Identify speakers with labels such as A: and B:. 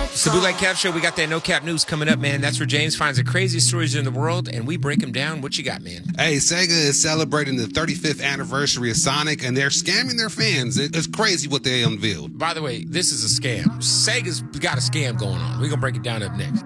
A: It's the Bootleg Cap Show. We got that No Cap news coming up, man. That's where James finds the craziest stories in the world, and we break them down. What you got, man?
B: Hey, Sega is celebrating the 35th anniversary of Sonic, and they're scamming their fans. It's crazy what they unveiled.
A: By the way, this is a scam. Sega's got a scam going on. We're going to break it down up next.